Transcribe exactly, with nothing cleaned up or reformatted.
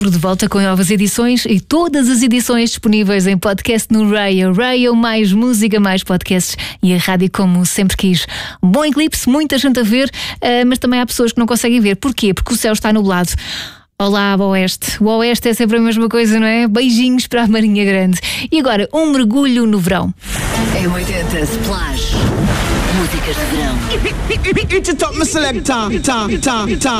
De volta com novas edições e todas as edições disponíveis em podcast no Rayo. Rayo, mais música, mais podcasts e a rádio como sempre quis. Bom eclipse, muita gente a ver, mas também há pessoas que não conseguem ver. Porquê? Porque o céu está nublado. Olá, Oeste. O Oeste é sempre a mesma coisa, não é? Beijinhos para a Marinha Grande. E agora, um mergulho no verão. M oitenta Splash. Músicas de verão. It's a top, my selector. Ta, ta, ta.